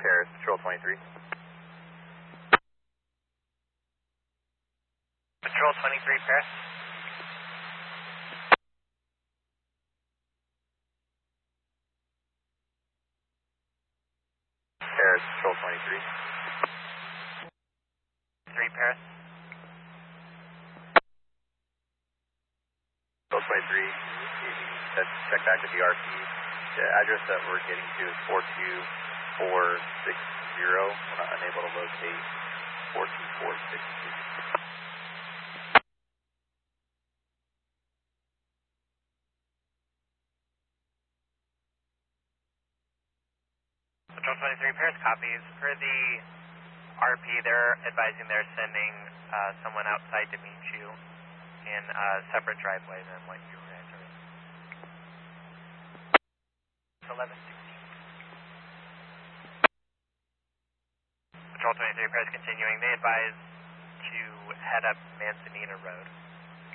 Paris, Patrol 23. Patrol 23, Paris. Paris, Patrol 23. 3, Paris. Patrol 23, check back to the RP. The address that we're getting to is 42460. We're not unable to locate 42460. Patrol 23, Paris copies. Per the RP, they're advising they're sending someone outside to meet you in a separate driveway than what you were entering. 1116. Patrol 23, Paris continuing. They advise to head up Manzanita Road.